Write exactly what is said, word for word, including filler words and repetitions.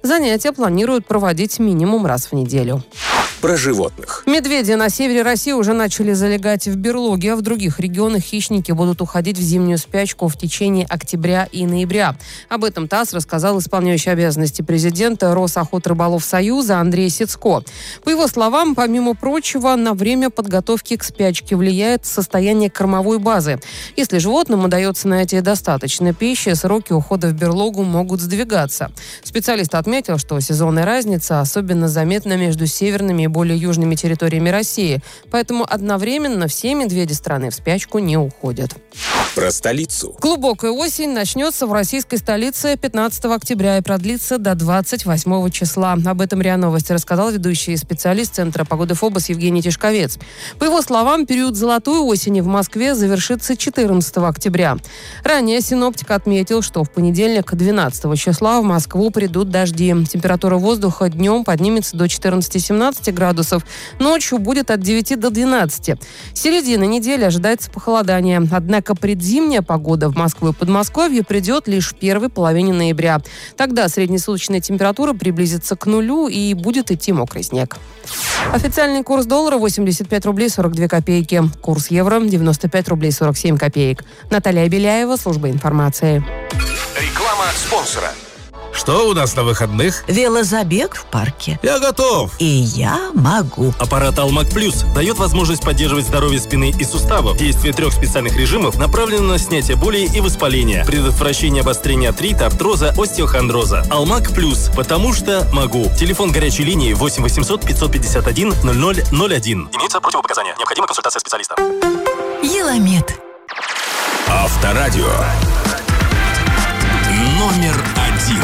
Занятия планируют проводить минимум раз в неделю. Про животных. Медведи на севере России уже начали залегать в берлоге, а в других регионах хищники будут уходить в зимнюю спячку в течение октября и ноября. Об этом ТАСС рассказал исполняющий обязанности президента Росохотрыболовсоюза Андрей Сицко. По его словам, помимо прочего, на время подготовки к спячке влияет состояние кормовой базы. Если животным удается найти достаточно пищи, сроки ухода в берлогу могут сдвигаться. Специалист отметил, что сезонная разница особенно заметна между северными и более южными территориями России, поэтому одновременно все медведи страны в спячку не уходят. Про столицу. Глубокая осень начнется в российской столице пятнадцатого октября и продлится до двадцать восьмого числа. Об этом РИА Новости рассказал ведущий специалист Центра погоды ФОБОС Евгений Тишковец. По его словам, период золотой осени в Москве завершится четырнадцатого октября. Ранее синоптик отметил, что в понедельник, двенадцатого числа, в Москву придут дожди. Температура воздуха днем поднимется до четырнадцати-семнадцати градусов, ночью будет от девяти до двенадцати. С середины недели ожидается похолодание. Однако предзимняя погода в Москву и Подмосковье придет лишь в первой половине ноября. Тогда среднесуточная температура приблизится к нулю и будет идти мокрый снег. Официальный курс доллара восемьдесят пять рублей сорок две копейки. Курс евро девяносто пять рублей сорок семь копеек. Наталья Беляева, служба информации. Реклама спонсора. Что у нас на выходных? Велозабег в парке. Я готов. И я могу. Аппарат Алмаг Плюс дает возможность поддерживать здоровье спины и суставов. Действие трех специальных режимов направлено на снятие боли и воспаления, предотвращение обострения артрита, артроза, остеохондроза. Алмаг Плюс, потому что могу. Телефон горячей линии восемь восемьсот пятьсот пятьдесят один ноль ноль ноль один. Имеются противопоказания. Необходима консультация специалиста. Еламед. Авторадио. Номер